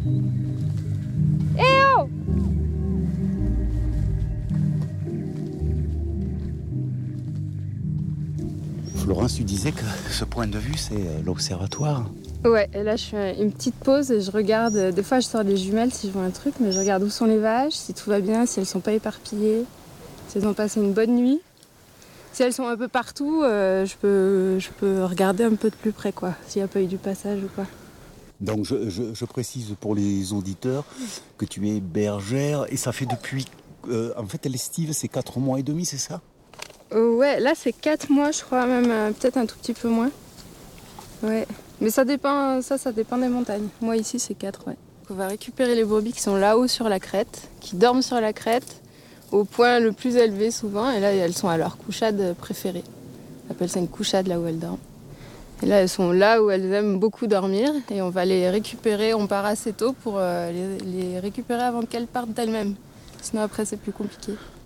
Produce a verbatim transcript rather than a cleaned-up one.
Eh oh! Florence, tu disais que ce point de vue, c'est l'observatoire. Ouais, et là je fais une petite pause et je regarde, des fois je sors des jumelles si je vois un truc, mais je regarde où sont les vaches, si tout va bien, si elles sont pas éparpillées, si elles ont passé une bonne nuit. Si elles sont un peu partout, euh, je, peux, je peux regarder un peu de plus près, quoi, s'il n'y a pas eu du passage ou quoi. Donc je, je, je précise pour les auditeurs que tu es bergère et ça fait depuis... Euh, en fait, l'estive, c'est quatre mois et demi, c'est ça? Euh, ouais, là c'est quatre mois je crois, même euh, peut-être un tout petit peu moins. Ouais, mais ça dépend, ça, ça dépend des montagnes. Moi ici c'est quatre, ouais. On va récupérer les brebis qui sont là-haut sur la crête, qui dorment sur la crête, au point le plus élevé souvent, et là elles sont à leur couchade préférée. On appelle ça une couchade là où elles dorment. Et là elles sont là où elles aiment beaucoup dormir, et on va les récupérer, on part assez tôt pour euh, les, les récupérer avant qu'elles partent d'elles-mêmes. Sinon après c'est plus compliqué.